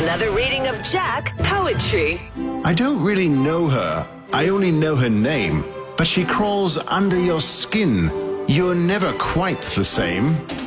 Another reading of Jack Poetry. I don't really know her. I only know her name. But she crawls under your skin. You're never quite the same.